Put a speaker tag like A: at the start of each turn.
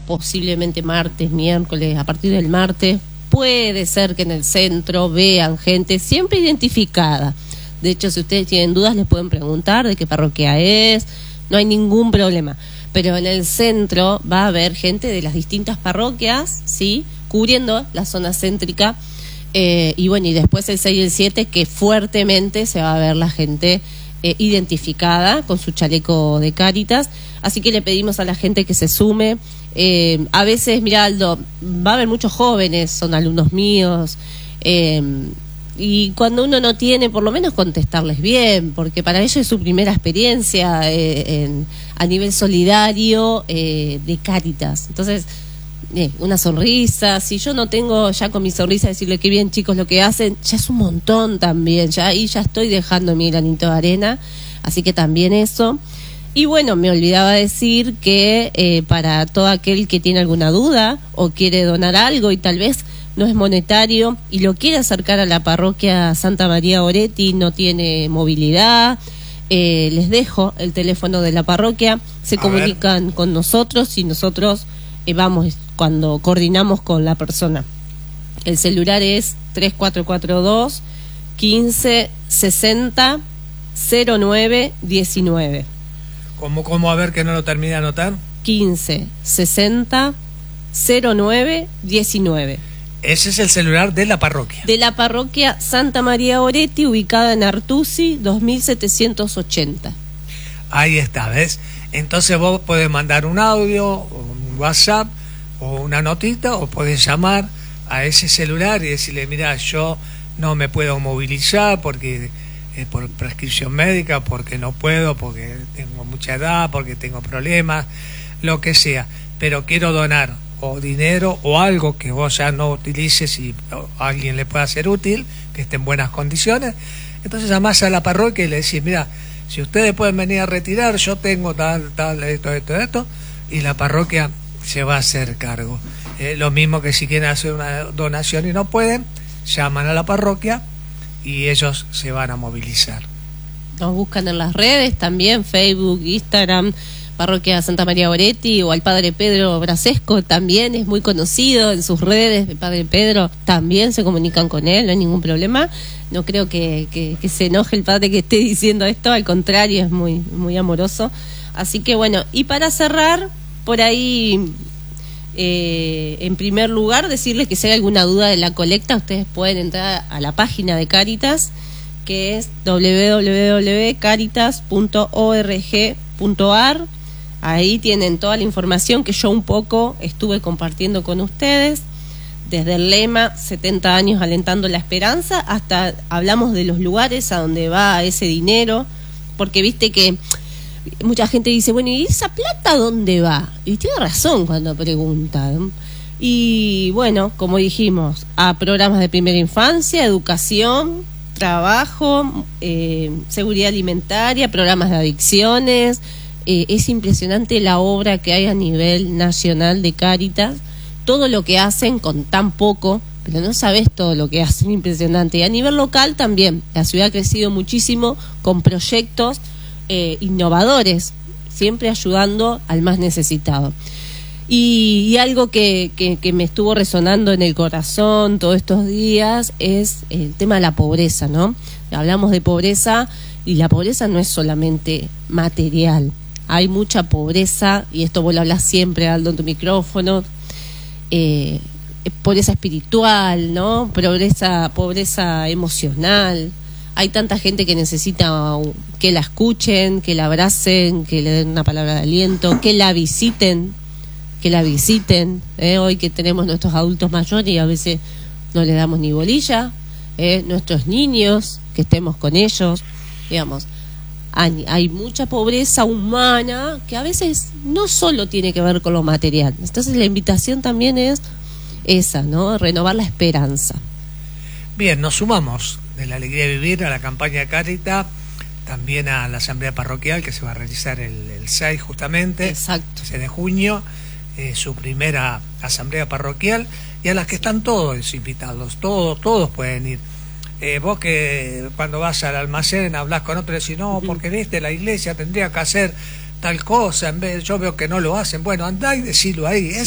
A: posiblemente martes, miércoles, a partir del martes, puede ser que en el centro vean gente siempre identificada. De hecho, si ustedes tienen dudas, les pueden preguntar de qué parroquia es, no hay ningún problema. Pero en el centro va a haber gente de las distintas parroquias, ¿sí?, cubriendo la zona céntrica. Y bueno, y después el 6 y el 7, que fuertemente se va a ver la gente identificada con su chaleco de Cáritas. Así que le pedimos a la gente que se sume. A veces, mira, Aldo, va a haber muchos jóvenes, son alumnos míos, y cuando uno no tiene, por lo menos contestarles bien, porque para ellos es su primera experiencia a nivel solidario de Cáritas. Entonces, una sonrisa, si yo no tengo ya con mi sonrisa decirle qué bien chicos lo que hacen, ya es un montón también, ya ahí ya estoy dejando mi granito de arena, así que también eso. Y bueno, me olvidaba decir que para todo aquel que tiene alguna duda o quiere donar algo y tal vez no es monetario y lo quiere acercar a la parroquia Santa María Goretti, no tiene movilidad, les dejo el teléfono de la parroquia, se comunican con nosotros y nosotros vamos cuando coordinamos con la persona. El celular es 3442 15 60 09 19.
B: ¿Cómo? A ver, que no lo termine de anotar.
A: 15 60 09 19.
B: Ese es el celular de la parroquia.
A: De la parroquia Santa María Goretti, ubicada en Artusi, 2780.
B: Ahí está, ¿ves? Entonces vos podés mandar un audio, un WhatsApp o una notita, o podés llamar a ese celular y decirle, mira, yo no me puedo movilizar porque por prescripción médica, porque no puedo, porque tengo mucha edad, porque tengo problemas, lo que sea, pero quiero donar o dinero o algo que vos ya no utilices y a alguien le pueda ser útil, que esté en buenas condiciones. Entonces llamás a la parroquia y le decís, mira, si ustedes pueden venir a retirar, yo tengo tal, esto, y la parroquia se va a hacer cargo. Lo mismo que si quieren hacer una donación y no pueden, llaman a la parroquia y ellos se van a movilizar.
A: Nos buscan en las redes también, Facebook, Instagram, Parroquia Santa María Goretti, o al Padre Pedro Brasesco, también es muy conocido en sus redes. El Padre Pedro también se comunican con él, no hay ningún problema. No creo que se enoje el padre que esté diciendo esto, al contrario, es muy, muy amoroso. Así que bueno, y para cerrar, por ahí, en primer lugar, decirles que si hay alguna duda de la colecta, ustedes pueden entrar a la página de Cáritas, que es www.caritas.org.ar. Ahí tienen toda la información que yo un poco estuve compartiendo con ustedes, desde el lema 70 años alentando la esperanza, hasta hablamos de los lugares a donde va ese dinero, porque viste que mucha gente dice, bueno, ¿y esa plata dónde va? Y tiene razón cuando preguntan. Y bueno, como dijimos, a programas de primera infancia, educación, trabajo, seguridad alimentaria, programas de adicciones. Es impresionante la obra que hay a nivel nacional de Cáritas, todo lo que hacen con tan poco, pero no sabes todo lo que hacen, impresionante. Y a nivel local también, la ciudad ha crecido muchísimo con proyectos innovadores, siempre ayudando al más necesitado. Y algo que me estuvo resonando en el corazón todos estos días es el tema de la pobreza, ¿no? Hablamos de pobreza y la pobreza no es solamente material. Hay mucha pobreza, y esto vos lo hablas siempre, Aldo, en tu micrófono, pobreza espiritual, ¿no? Pobreza emocional. Hay tanta gente que necesita que la escuchen, que la abracen, que le den una palabra de aliento, que la visiten, hoy que tenemos nuestros adultos mayores y a veces no le damos ni bolilla, nuestros niños, que estemos con ellos, digamos. Hay mucha pobreza humana que a veces no solo tiene que ver con lo material. Entonces la invitación también es esa, ¿no? Renovar la esperanza.
B: Bien, nos sumamos de la alegría de vivir a la campaña de Cáritas, también a la asamblea parroquial que se va a realizar el 6 justamente.
A: Exacto.
B: 6 de junio, su primera asamblea parroquial, y a las que están todos invitados, todos pueden ir. Vos que cuando vas al almacén hablas con otros y decís, no, porque viste, la iglesia tendría que hacer tal cosa, en vez, yo veo que no lo hacen. Bueno, andá y decilo ahí.